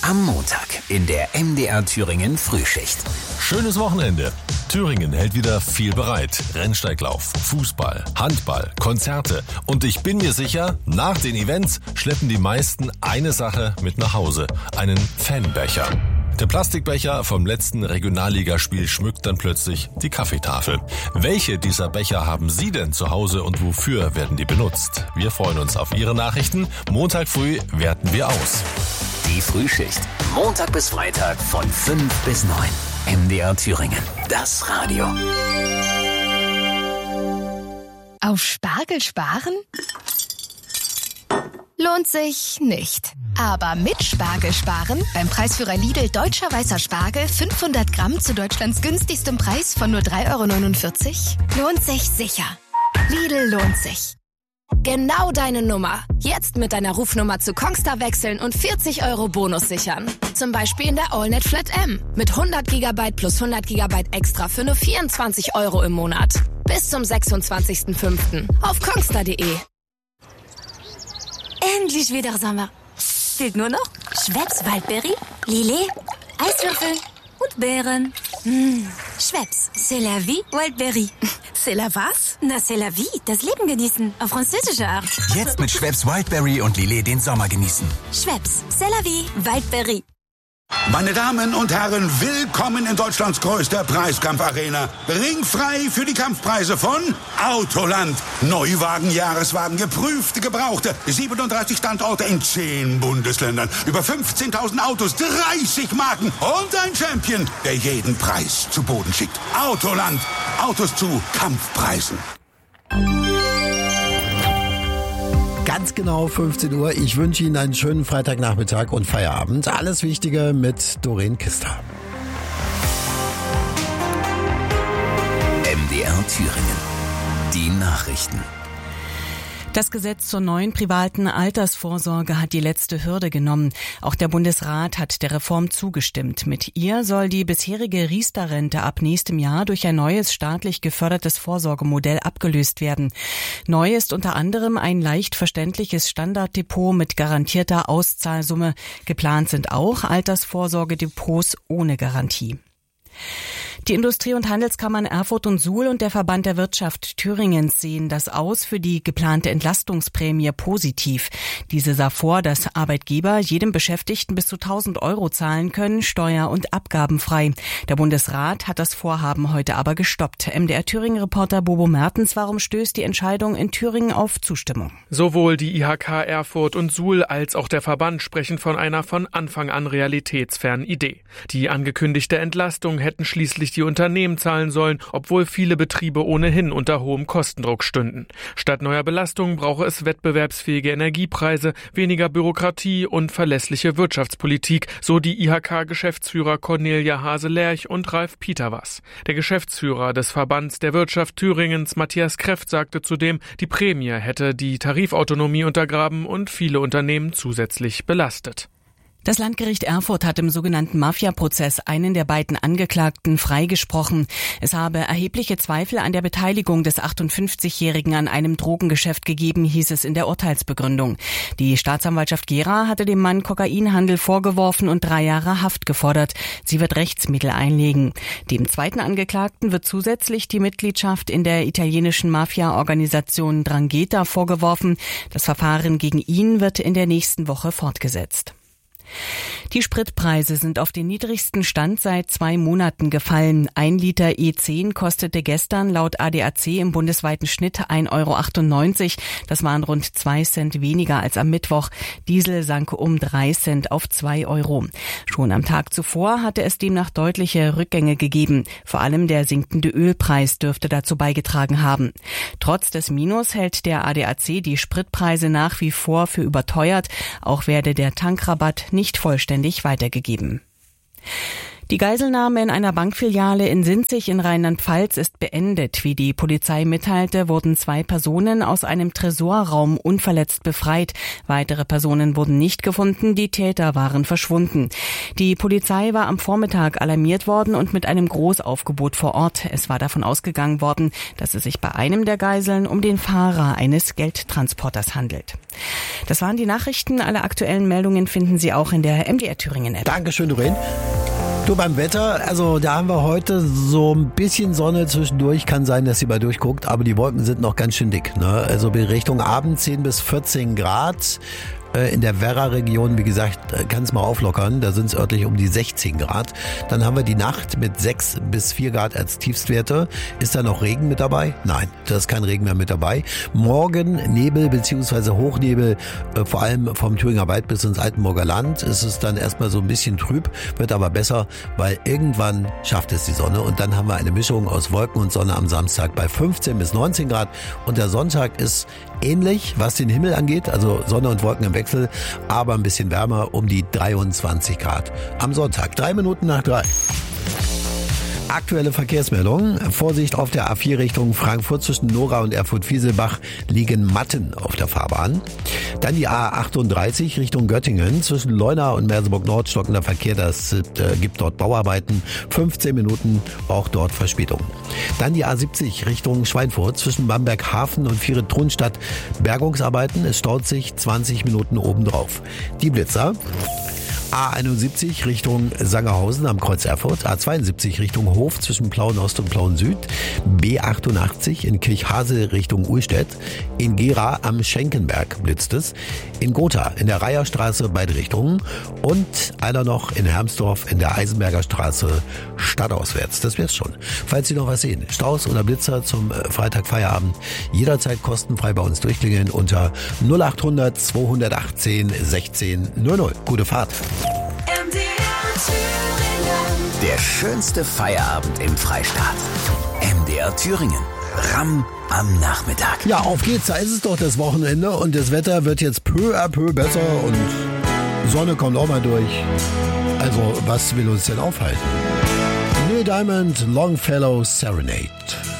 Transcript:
Am Montag in der MDR Thüringen Frühschicht. Schönes Wochenende. Thüringen hält wieder viel bereit. Rennsteiglauf, Fußball, Handball, Konzerte. Und ich bin mir sicher, nach den Events schleppen die meisten eine Sache mit nach Hause. Einen Fanbecher. Der Plastikbecher vom letzten Regionalligaspiel schmückt dann plötzlich die Kaffeetafel. Welche dieser Becher haben Sie denn zu Hause und wofür werden die benutzt? Wir freuen uns auf Ihre Nachrichten. Montag früh werten wir aus. Die Frühschicht. Montag bis Freitag von 5 bis 9. MDR Thüringen. Das Radio. Auf Spargel sparen? Lohnt sich nicht. Aber mit Spargel sparen, beim Preisführer Lidl Deutscher Weißer Spargel 500 Gramm zu Deutschlands günstigstem Preis von nur 3,49 €, lohnt sich sicher. Lidl lohnt sich. Genau deine Nummer. Jetzt mit deiner Rufnummer zu Kongstar wechseln und 40 € Bonus sichern. Zum Beispiel in der AllNet Flat M. Mit 100 GB plus 100 GB extra für nur 24 € im Monat. Bis zum 26.05. auf kongstar.de. Endlich wieder Sommer. Fehlt nur noch Schweppes Waldbeere, Lillet, Eiswürfel und Beeren. Schweppes, c'est la vie, Waldbeere. C'est la was? Na, c'est la vie, das Leben genießen, auf französische Art. Jetzt mit Schweppes Wildberry und Lillet den Sommer genießen. Schweppes, c'est la vie, Waldbeere. Meine Damen und Herren, willkommen in Deutschlands größter Preiskampfarena. Ringfrei für die Kampfpreise von Autoland. Neuwagen, Jahreswagen, geprüfte, gebrauchte. 37 Standorte in 10 Bundesländern. Über 15.000 Autos, 30 Marken und ein Champion, der jeden Preis zu Boden schickt. Autoland. Autos zu Kampfpreisen. Ganz genau 15 Uhr. Ich wünsche Ihnen einen schönen Freitagnachmittag und Feierabend. Alles Wichtige mit Doreen Kister. MDR Thüringen. Die Nachrichten. Das Gesetz zur neuen privaten Altersvorsorge hat die letzte Hürde genommen. Auch der Bundesrat hat der Reform zugestimmt. Mit ihr soll die bisherige Riester-Rente ab nächstem Jahr durch ein neues staatlich gefördertes Vorsorgemodell abgelöst werden. Neu ist unter anderem ein leicht verständliches Standarddepot mit garantierter Auszahlsumme. Geplant sind auch Altersvorsorgedepots ohne Garantie. Die Industrie- und Handelskammern Erfurt und Suhl und der Verband der Wirtschaft Thüringens sehen das Aus für die geplante Entlastungsprämie positiv. Diese sah vor, dass Arbeitgeber jedem Beschäftigten bis zu 1.000 € zahlen können, steuer- und abgabenfrei. Der Bundesrat hat das Vorhaben heute aber gestoppt. MDR Thüringen-Reporter Bobo Mertens, warum stößt die Entscheidung in Thüringen auf Zustimmung? Sowohl die IHK Erfurt und Suhl als auch der Verband sprechen von einer von Anfang an realitätsfernen Idee. Die angekündigte Entlastung hätten schließlich die Unternehmen zahlen sollen, obwohl viele Betriebe ohnehin unter hohem Kostendruck stünden. Statt neuer Belastungen brauche es wettbewerbsfähige Energiepreise, weniger Bürokratie und verlässliche Wirtschaftspolitik, so die IHK-Geschäftsführer Cornelia Hase-Lerch und Ralf Pieterwas. Der Geschäftsführer des Verbands der Wirtschaft Thüringens, Matthias Kreft, sagte zudem, die Prämie hätte die Tarifautonomie untergraben und viele Unternehmen zusätzlich belastet. Das Landgericht Erfurt hat im sogenannten Mafia-Prozess einen der beiden Angeklagten freigesprochen. Es habe erhebliche Zweifel an der Beteiligung des 58-Jährigen an einem Drogengeschäft gegeben, hieß es in der Urteilsbegründung. Die Staatsanwaltschaft Gera hatte dem Mann Kokainhandel vorgeworfen und 3 Jahre Haft gefordert. Sie wird Rechtsmittel einlegen. Dem zweiten Angeklagten wird zusätzlich die Mitgliedschaft in der italienischen Mafia-Organisation 'Ndrangheta vorgeworfen. Das Verfahren gegen ihn wird in der nächsten Woche fortgesetzt. Die Spritpreise sind auf den niedrigsten Stand seit 2 Monaten gefallen. 1 Liter E10 kostete gestern laut ADAC im bundesweiten Schnitt 1,98 €. Das waren rund 2 Cent weniger als am Mittwoch. Diesel sank um 3 Cent auf 2 €. Schon am Tag zuvor hatte es demnach deutliche Rückgänge gegeben. Vor allem der sinkende Ölpreis dürfte dazu beigetragen haben. Trotz des Minus hält der ADAC die Spritpreise nach wie vor für überteuert. Auch werde der Tankrabatt nicht vollständig weitergegeben. Die Geiselnahme in einer Bankfiliale in Sinzig in Rheinland-Pfalz ist beendet. Wie die Polizei mitteilte, wurden 2 Personen aus einem Tresorraum unverletzt befreit. Weitere Personen wurden nicht gefunden, die Täter waren verschwunden. Die Polizei war am Vormittag alarmiert worden und mit einem Großaufgebot vor Ort. Es war davon ausgegangen worden, dass es sich bei einem der Geiseln um den Fahrer eines Geldtransporters handelt. Das waren die Nachrichten. Alle aktuellen Meldungen finden Sie auch in der MDR Thüringen App. Dankeschön, Doreen. Du, beim Wetter, also da haben wir heute so ein bisschen Sonne zwischendurch. Kann sein, dass sie mal durchguckt, aber die Wolken sind noch ganz schön dick, ne? Also Richtung Abend 10 bis 14 Grad. In der Werra-Region, wie gesagt, kann es mal auflockern. Da sind es örtlich um die 16 Grad. Dann haben wir die Nacht mit 6 bis 4 Grad als Tiefstwerte. Ist da noch Regen mit dabei? Nein, da ist kein Regen mehr mit dabei. Morgen Nebel bzw. Hochnebel, vor allem vom Thüringer Wald bis ins Altenburger Land. Es ist dann erstmal so ein bisschen trüb, wird aber besser, weil irgendwann schafft es die Sonne. Und dann haben wir eine Mischung aus Wolken und Sonne am Samstag bei 15 bis 19 Grad. Und der Sonntag ist ähnlich, was den Himmel angeht, also Sonne und Wolken im Wechsel, aber ein bisschen wärmer, um die 23 Grad am Sonntag. 3 Minuten nach 3. Aktuelle Verkehrsmeldung. Vorsicht auf der A4 Richtung Frankfurt zwischen Nora und Erfurt-Wieselbach liegen Matten auf der Fahrbahn. Dann die A38 Richtung Göttingen zwischen Leuna und Merseburg-Nord stockender Verkehr. Das gibt dort Bauarbeiten. 15 Minuten, auch dort Verspätung. Dann die A70 Richtung Schweinfurt zwischen Bamberg-Hafen und Viere-Tronstadt. Bergungsarbeiten. Es staut sich 20 Minuten obendrauf. Die Blitzer. A71 Richtung Sangerhausen am Kreuz Erfurt, A72 Richtung Hof zwischen Plauen Ost und Plauen Süd, B88 in Kirchhase Richtung Uhlstedt, in Gera am Schenkenberg blitzt es, in Gotha in der Reiherstraße beide Richtungen und einer noch in Hermsdorf in der Eisenberger Straße stadtauswärts. Das wär's schon. Falls Sie noch was sehen, Staus oder Blitzer zum Freitagfeierabend, jederzeit kostenfrei bei uns durchklingeln unter 0800 218 16 00. Gute Fahrt. Der schönste Feierabend im Freistaat. MDR Thüringen. Ramm am Nachmittag. Ja, auf geht's. Da ist es doch das Wochenende und das Wetter wird jetzt peu à peu besser und Sonne kommt auch mal durch. Also, was will uns denn aufhalten? Neil Diamond, Longfellow Serenade.